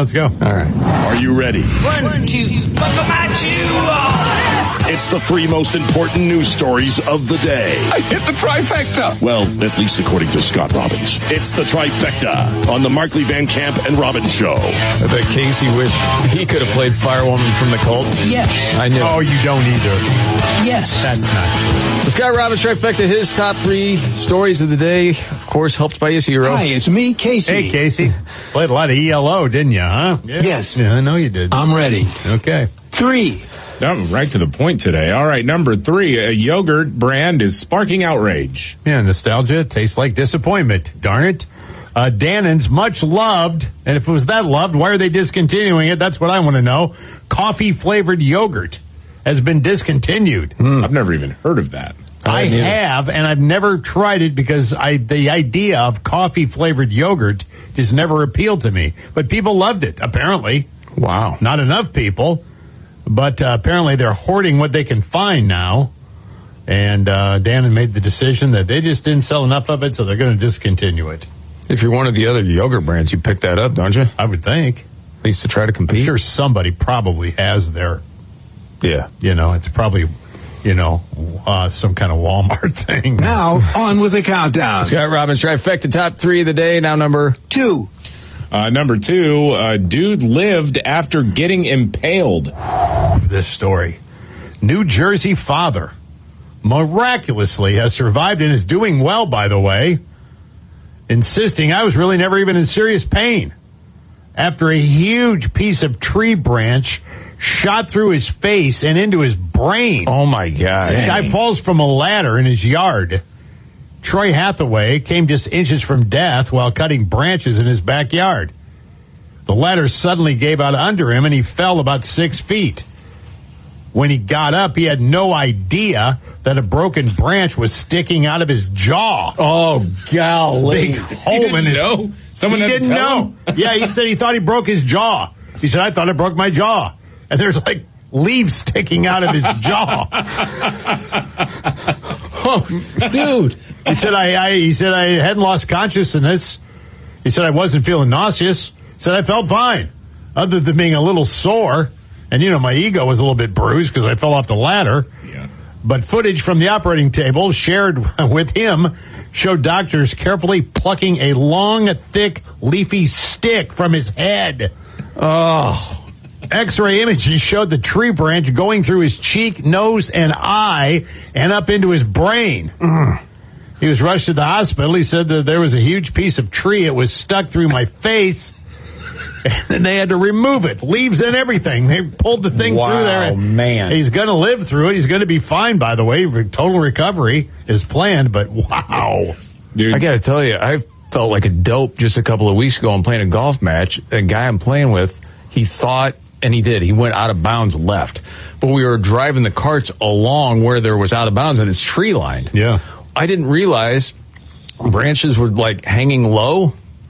let's go. All right. Are you ready? 1, 2, buckle my shoe. It's the 3 most important news stories of the day. I hit the trifecta. Well, at least according to Scott Robbins. It's the trifecta on the Markley Van Camp and Robbins Show. I bet Casey wished he could have played Firewoman from the Cult. Yes. I knew. Oh, you don't either. Yes. That's not true. The Scott Robbins trifecta, his top 3 stories of the day, of course, helped by his hero. Hi, it's me, Casey. Hey, Casey. Played a lot of ELO, didn't you, huh? Yeah. Yes. Yeah, I know you did. I'm ready. Okay. 3. Right to the point today. All right, number 3, a yogurt brand is sparking outrage. Yeah, nostalgia tastes like disappointment. Darn it. Dannon's much loved, and if it was that loved, why are they discontinuing it? That's what I want to know. Coffee-flavored yogurt has been discontinued. I've never even heard of that. I have, and I've never tried it because the idea of coffee-flavored yogurt just never appealed to me. But people loved it, apparently. Wow. Not enough people, but apparently they're hoarding what they can find now. And Dannon made the decision that they just didn't sell enough of it, so they're going to discontinue it. If you're one of the other yogurt brands, you pick that up, don't you? I would think. At least to try to compete. I'm sure somebody probably has their, Yeah. it's probably, some kind of Walmart thing. Now, on with the countdown. Scott Robbins trifecta, top 3 of the day, now number 2. Number 2, a dude lived after getting impaled. This story. New Jersey father miraculously has survived and is doing well, by the way, insisting I was really never even in serious pain after a huge piece of tree branch shot through his face and into his brain. Oh, my God. The guy falls from a ladder in his yard. Troy Hathaway came just inches from death while cutting branches in his backyard. The ladder suddenly gave out under him, and he fell about 6 feet. When he got up, he had no idea that a broken branch was sticking out of his jaw. Oh, golly. Big hole in his... know? Someone he had to didn't tell know. Yeah, he said he thought he broke his jaw. He said, I thought I broke my jaw. And there's like leaves sticking out of his jaw. Oh, dude. He said I hadn't lost consciousness. He said I wasn't feeling nauseous. He said I felt fine, other than being a little sore. And, my ego was a little bit bruised because I fell off the ladder. Yeah. But footage from the operating table shared with him showed doctors carefully plucking a long, thick, leafy stick from his head. Oh. X-ray images showed the tree branch going through his cheek, nose, and eye and up into his brain. He was rushed to the hospital. He said that there was a huge piece of tree. It was stuck through my face, and they had to remove it. Leaves and everything. They pulled the thing through there. Wow, man. He's going to live through it. He's going to be fine, by the way. Total recovery is planned, but wow. Dude. I got to tell you, I felt like a dope just a couple of weeks ago. I'm playing a golf match. The guy I'm playing with, he thought, and he did. He went out of bounds left. But we were driving the carts along where there was out of bounds, and it's tree lined. Yeah. I didn't realize branches were like hanging low.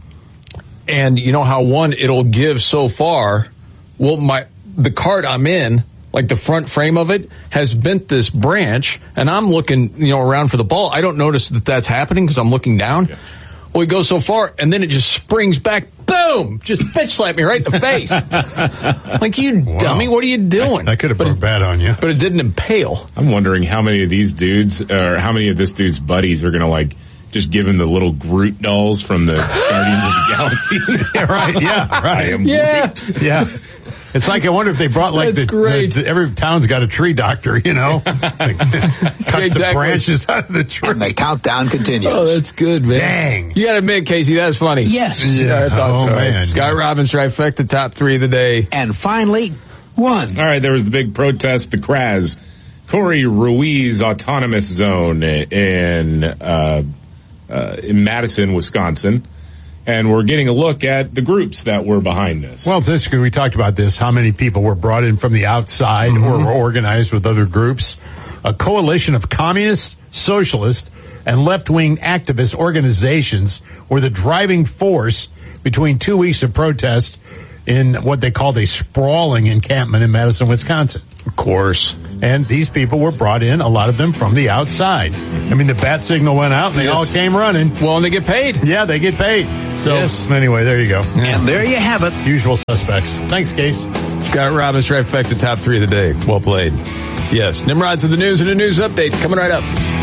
And you know how it'll give so far. Well, the cart I'm in, like the front frame of it, has bent this branch, and I'm looking, around for the ball. I don't notice that that's happening because I'm looking down. Yeah. Well, it goes so far, and then it just springs back. Boom! Just bitch slapped me right in the face. Like, you dummy, what are you doing? That could have been bad on you. But it didn't impale. I'm wondering how many of these dudes, or how many of this dude's buddies are going to, just give him the little Groot dolls from the Guardians of the Galaxy. Yeah, right. Yeah, right. I am Groot. Yeah. It's like, I wonder if they brought, every town's got a tree doctor, Cut the branches out of the tree. And the countdown continues. Oh, that's good, man. Dang. You got to admit, Casey, that's funny. Yes. Yeah, I thought so. Man. Scott Robbins trifecta, top 3 of the day. And finally, 1. All right, there was the big protest, the CRAZ, Corey Ruiz Autonomous Zone in Madison, Wisconsin. And we're getting a look at the groups that were behind this. Well, we talked about this, how many people were brought in from the outside or were organized with other groups. A coalition of communist, socialist, and left-wing activist organizations were the driving force between 2 weeks of protest in what they called a sprawling encampment in Madison, Wisconsin. Of course. And these people were brought in, a lot of them from the outside. I mean, the bat signal went out and they all came running. Well, and they get paid. Yeah, they get paid. So, Yes. anyway, there you go. And there you have it. Usual suspects. Thanks, Case. Scott Robbins, trifecta top 3 of the day. Well played. Yes, Nimrod's in the news and a news update coming right up.